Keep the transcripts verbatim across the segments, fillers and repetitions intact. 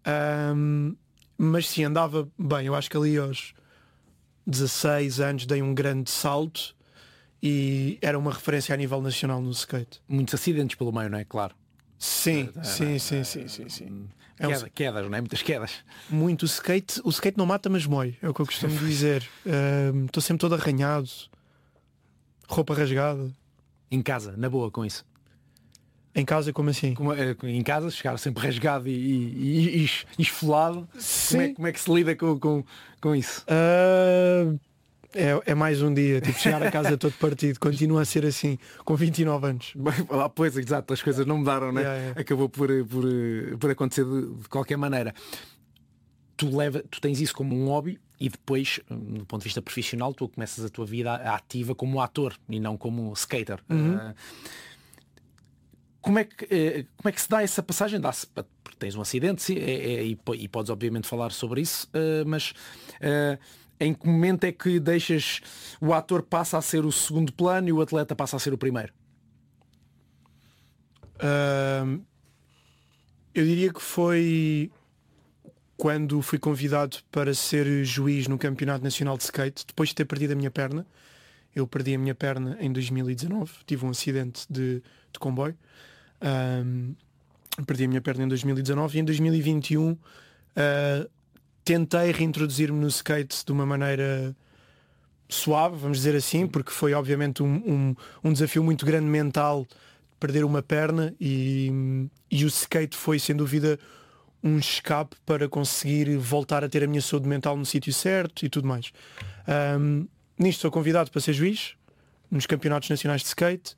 Um, mas sim, andava bem. Eu acho que ali aos dezasseis anos dei um grande salto e era uma referência a nível nacional no skate. Muitos acidentes pelo meio, não é? Claro. Sim, sim, sim, sim, sim, sim. É um, Queda, quedas, não é? Muitas quedas. muito o skate. O skate não mata, mas mói. É o que eu costumo dizer. Estou sempre todo arranhado, roupa rasgada. Em casa, na boa com isso. Em casa, como assim? Como, eh, em casa, chegar sempre rasgado e, e, e, e esfolado. Como é, como é que se lida com, com, com isso? Uh, é, é mais um dia, tipo, chegar a casa todo partido. Continua a ser assim, com vinte e nove anos. Ah, pois, exato, as coisas não mudaram, né? Yeah, yeah. Acabou por, por, por acontecer de, de qualquer maneira. Tu, leva, tu tens isso como um hobby e depois, do ponto de vista profissional, tu começas a tua vida ativa como ator e não como skater. Uhum. Uh, Como é, que, eh, como é que se dá essa passagem? Dá-se, porque tens um acidente, sim, é, é, e, e podes obviamente falar sobre isso, uh, mas uh, em que momento é que deixas o ator passa a ser o segundo plano e o atleta passa a ser o primeiro? Uh, eu diria que foi quando fui convidado para ser juiz no Campeonato Nacional de Skate, depois de ter perdido a minha perna. Eu perdi a minha perna em dois mil e dezanove, tive um acidente de, de comboio. Um, perdi a minha perna em dois mil e dezanove e em dois mil e vinte e um uh, tentei reintroduzir-me no skate de uma maneira suave, vamos dizer assim, porque foi obviamente um, um, um desafio muito grande mental perder uma perna e, e o skate foi sem dúvida um escape para conseguir voltar a ter a minha saúde mental no sítio certo e tudo mais. Um, nisto sou convidado para ser juiz nos campeonatos nacionais de skate.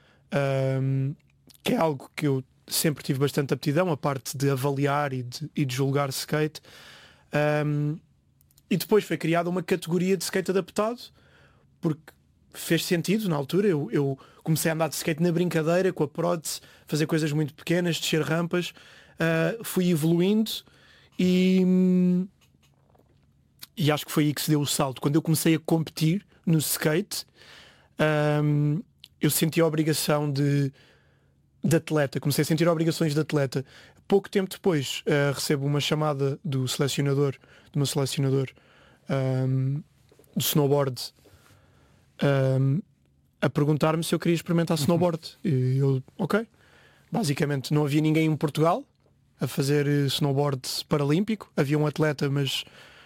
Um, que é algo que eu sempre tive bastante aptidão, a parte de avaliar e de, e de julgar skate. Um, e depois foi criada uma categoria de skate adaptado, porque fez sentido na altura. Eu, eu comecei a andar de skate na brincadeira, com a prótese, fazer coisas muito pequenas, descer rampas, uh, fui evoluindo e, e acho que foi aí que se deu o salto. Quando eu comecei a competir no skate, um, eu senti a obrigação de de atleta, comecei a sentir obrigações de atleta. Pouco tempo depois uh, recebo uma chamada do selecionador, do meu selecionador um, do snowboard, um, a perguntar-me se eu queria experimentar snowboard. E eu, ok. Basicamente não havia ninguém em Portugal a fazer snowboard paralímpico. Havia um atleta, mas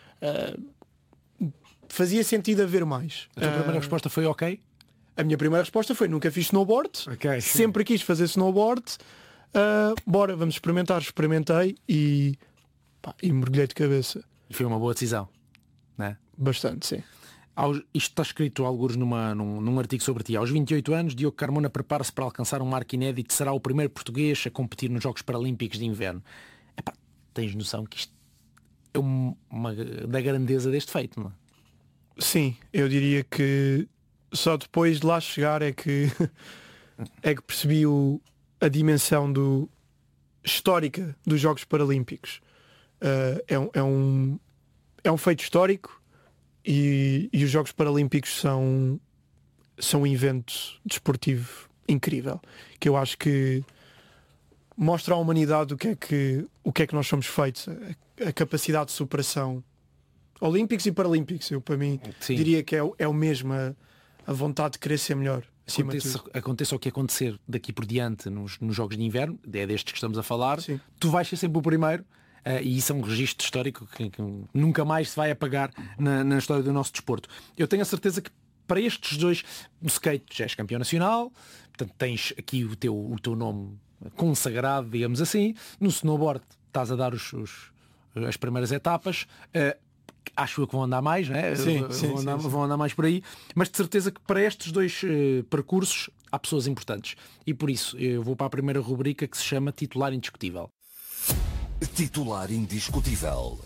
uh, fazia sentido haver mais. A tua primeira uh, resposta foi ok? A minha primeira resposta foi: nunca fiz snowboard, Okay. sempre quis fazer snowboard, uh, bora, vamos experimentar. Experimentei e, pá, e mergulhei de cabeça. E foi uma boa decisão, não é? Bastante, sim. Aos, isto está escrito alguns numa, num, num artigo sobre ti. Aos vinte e oito anos, Diogo Carmona prepara-se para alcançar um marco inédito. Será o primeiro português a competir nos Jogos Paralímpicos de Inverno. Epá, tens noção que isto é uma, uma, da grandeza deste feito, não é? Sim, eu diria que só depois de lá chegar é que é que percebi o, a dimensão do, histórica dos Jogos Paralímpicos. Uh, é, um, é, um, é um feito histórico e, e os Jogos Paralímpicos são, são um evento desportivo incrível, que eu acho que mostra à humanidade o que é que, o que, é que nós somos feitos, a, a capacidade de superação. Olímpicos e Paralímpicos, eu para mim Sim. diria que é, é o mesmo, a, a vontade de querer ser melhor. Aconteça, aconteça o que acontecer daqui por diante nos, nos Jogos de Inverno, é destes que estamos a falar, Sim. tu vais ser sempre o primeiro, uh, e isso é um registro histórico que, que nunca mais se vai apagar na, na história do nosso desporto. Eu tenho a certeza que para estes dois, no skate já és campeão nacional, portanto tens aqui o teu, o teu nome consagrado, digamos assim. No snowboard estás a dar os, os, as primeiras etapas, uh, acho eu que vão andar mais, né? Sim, vão, sim, andar, sim, sim. vão andar mais por aí, mas de certeza que para estes dois uh, percursos há pessoas importantes. E por isso eu vou para a primeira rubrica, que se chama Titular Indiscutível. Titular Indiscutível.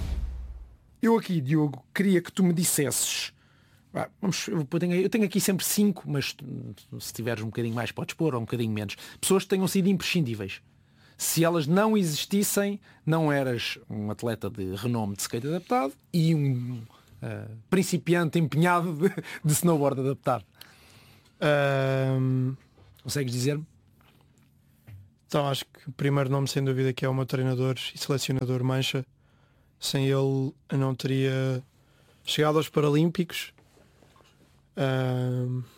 Eu aqui, Diogo, queria que tu me dissesses, ah, vamos, eu, tenho, eu tenho aqui sempre cinco, mas se tiveres um bocadinho mais podes pôr, ou um bocadinho menos, pessoas que tenham sido imprescindíveis. Se elas não existissem, não eras um atleta de renome de skate adaptado e um uh, principiante empenhado de, de snowboard adaptado. Um, Consegues dizer-me? Então acho que o primeiro nome sem dúvida que é o meu treinador e selecionador Mancha. Sem ele eu não teria chegado aos Paralímpicos. Um...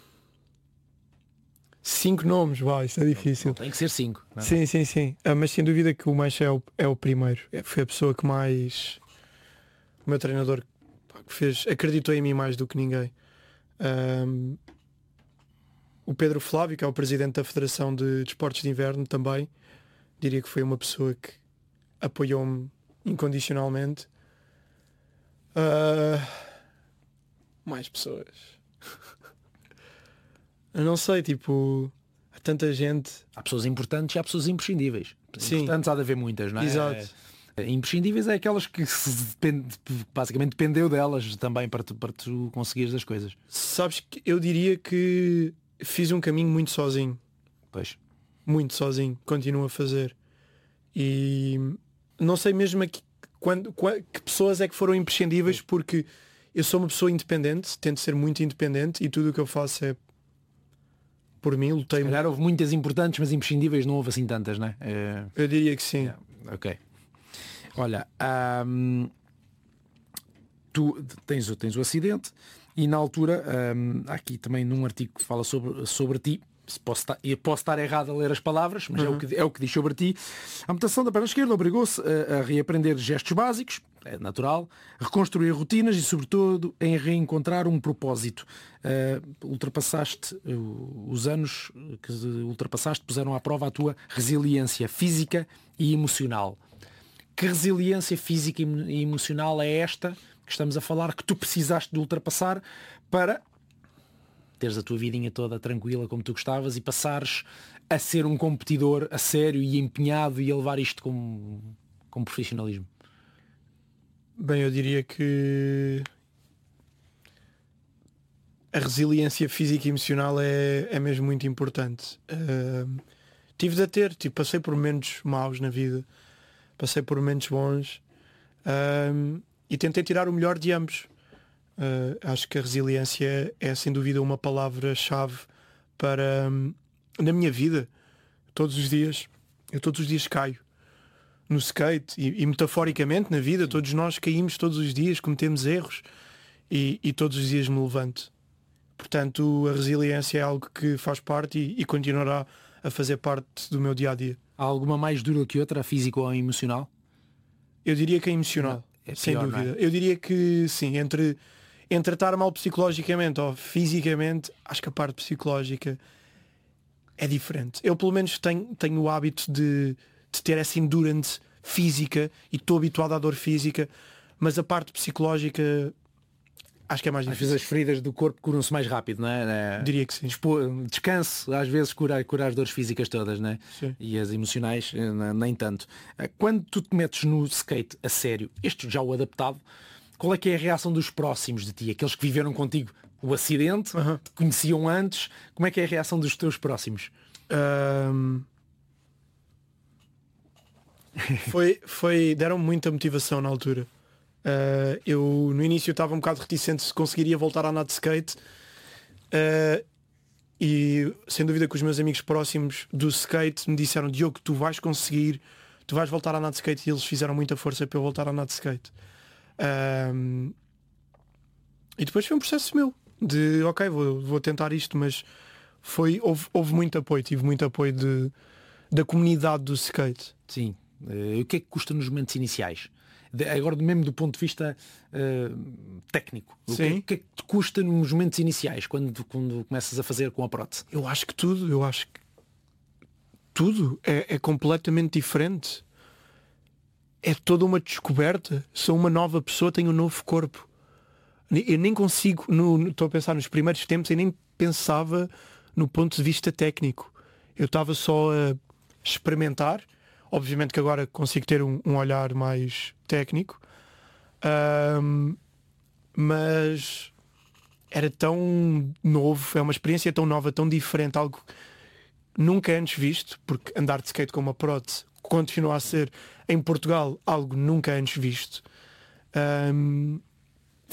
Cinco nomes, vai, isso é difícil. Não, tem que ser cinco. Não? Sim, sim, sim. Ah, mas sem dúvida que o Mancha é o, é o primeiro. Foi a pessoa que mais... O meu treinador que fez, acreditou em mim mais do que ninguém. Um... O Pedro Flávio, que é o presidente da Federação de Desportos de Inverno também, diria que foi uma pessoa que apoiou-me incondicionalmente. Uh... Mais pessoas. Eu não sei, tipo, há tanta gente. Há pessoas importantes e há pessoas imprescindíveis. Sim. Importantes há de haver muitas, não é? Exato. É, imprescindíveis é aquelas que se depende, basicamente dependeu delas também para tu, para tu conseguires as coisas. Sabes que eu diria que fiz um caminho muito sozinho. Pois. Muito sozinho. Continuo a fazer. E não sei mesmo aqui, quando, quando, que pessoas é que foram imprescindíveis, porque eu sou uma pessoa independente, tento ser muito independente e tudo o que eu faço é por mim, lutei. Se calhar houve muitas importantes, mas imprescindíveis não houve assim tantas, não é? É... Eu diria que sim. Yeah. Ok. Olha, hum, tu tens, tens o acidente e na altura, hum, há aqui também num artigo que fala sobre, sobre ti, posso estar, posso estar errado a ler as palavras, mas uhum. é, o que, é o que diz sobre ti. A amputação da perna esquerda obrigou-se a, a reaprender gestos básicos, é natural, reconstruir rotinas e sobretudo em reencontrar um propósito. Uh, ultrapassaste uh, os anos que ultrapassaste puseram à prova a tua resiliência física e emocional. Que resiliência física e emocional é esta que estamos a falar, que tu precisaste de ultrapassar para teres a tua vidinha toda tranquila como tu gostavas e passares a ser um competidor a sério e empenhado e a levar isto como, como profissionalismo? Bem, eu diria que a resiliência física e emocional é, é mesmo muito importante. Uh, tive de a ter, tipo, passei por momentos maus na vida, passei por momentos bons uh, e tentei tirar o melhor de ambos. Uh, acho que a resiliência é, é sem dúvida uma palavra-chave para um, na minha vida. Todos os dias, eu todos os dias caio no skate e, e metaforicamente na vida, todos nós caímos todos os dias, cometemos erros e, e todos os dias me levanto. Portanto, a resiliência é algo que faz parte e, e continuará a fazer parte do meu dia-a-dia. Há alguma mais dura que outra, física ou emocional? Eu diria que é emocional, não, é pior, sem dúvida. É? Eu diria que sim, entre, entre estar mal psicologicamente ou fisicamente, acho que a parte psicológica é diferente. Eu pelo menos tenho, tenho o hábito de de ter essa endurance física e estou habituado à dor física, mas a parte psicológica acho que é mais difícil. Às vezes as feridas do corpo curam-se mais rápido, não é? É... Diria que sim. Descanso às vezes cura, cura as dores físicas todas, não é? Sim. E as emocionais nem tanto. Quando tu te metes no skate a sério, este já o adaptado, qual é que é a reação dos próximos de ti? Aqueles que viveram contigo o acidente, uhum. te conheciam antes, como é que é a reação dos teus próximos? Um... Foi, foi, deram muita motivação na altura. Uh, eu no início estava um bocado reticente se conseguiria voltar a andar de skate uh, e sem dúvida que os meus amigos próximos do skate me disseram: Diogo, tu vais conseguir, tu vais voltar a andar de skate, e eles fizeram muita força para eu voltar a andar de skate. Uh, e depois foi um processo meu de ok, vou, vou tentar isto, mas foi, houve, houve muito apoio, tive muito apoio de, da comunidade do skate. Sim. Uh, o que é que custa nos momentos iniciais? De, agora mesmo do ponto de vista uh, técnico. O que, é, que é que te custa nos momentos iniciais quando, quando começas a fazer com a prótese? Eu acho que tudo, eu acho que tudo é, é completamente diferente. É toda uma descoberta. Sou uma nova pessoa, tenho um novo corpo. Eu nem consigo, no, no, estou a pensar nos primeiros tempos, eu nem pensava no ponto de vista técnico. Eu estava só a experimentar. Obviamente que agora consigo ter um, um olhar mais técnico, um, mas era tão novo, é uma experiência tão nova, tão diferente, algo nunca antes visto, porque andar de skate com uma prótese continua a ser, em Portugal, algo nunca antes visto. Um,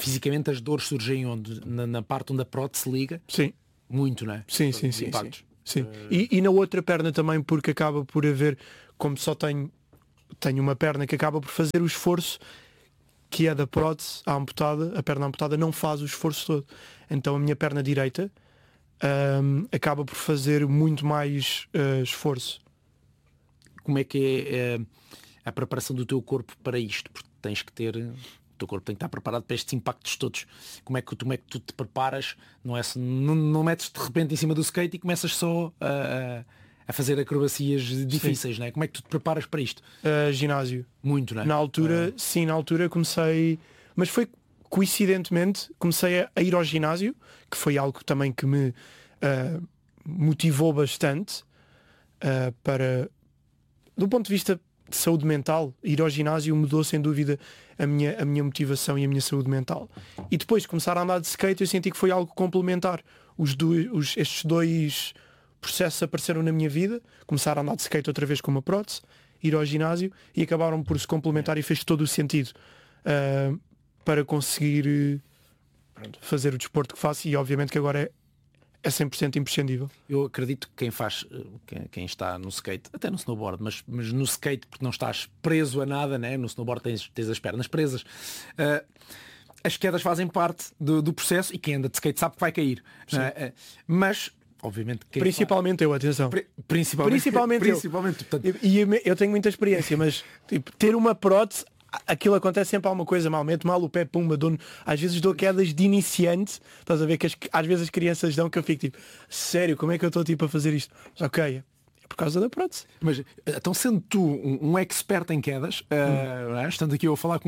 Fisicamente as dores surgem onde? Na, na parte onde a prótese liga? Sim. Muito, não é? Sim, sim, sim, sim. Sim. E, e na outra perna também, porque acaba por haver, como só tenho, tenho uma perna que acaba por fazer o esforço que é da prótese, a amputada, a perna amputada não faz o esforço todo. Então a minha perna direita um, acaba por fazer muito mais uh, esforço. Como é que é uh, a preparação do teu corpo para isto? Porque tens que ter... O teu corpo tem que estar preparado para estes impactos todos. Como é que, como é que tu te preparas? Não, é, não, não metes de repente em cima do skate e começas só a, a fazer acrobacias difíceis, não é? Como é que tu te preparas para isto? Uh, ginásio. Muito, não é? Na altura, uh... sim, na altura comecei... Mas foi coincidentemente, comecei a ir ao ginásio, que foi algo também que me uh, motivou bastante uh, para... Do ponto de vista de saúde mental, ir ao ginásio mudou sem dúvida a minha, a minha motivação e a minha saúde mental. E depois de começar a andar de skate eu senti que foi algo complementar. Os dois, os, estes dois processos apareceram na minha vida, começar a andar de skate outra vez com uma prótese, ir ao ginásio e acabaram por se complementar e fez todo o sentido uh, para conseguir pronto, fazer o desporto que faço e obviamente que agora é é cem por cento imprescindível. Eu acredito que quem faz, quem, quem está no skate, até no snowboard, mas, mas no skate, porque não estás preso a nada, né? No snowboard tens, tens as pernas presas. Uh, as quedas fazem parte do, do processo e quem anda de skate sabe que vai cair. Uh, mas, obviamente... Quem principalmente faz... eu, atenção. Pri- principalmente principalmente, principalmente eu. Portanto... E eu, eu tenho muita experiência, mas tipo, ter uma prótese, aquilo acontece sempre alguma coisa mal, meto mal o pé, pumba, dou, às vezes dou quedas de iniciante, estás a ver que as, às vezes as crianças dão que eu fico tipo, sério, como é que eu estou tipo a fazer isto? Mas, ok, é por causa da prótese. Mas então sendo tu um, um expert em quedas, uh, hum. estando aqui eu a falar com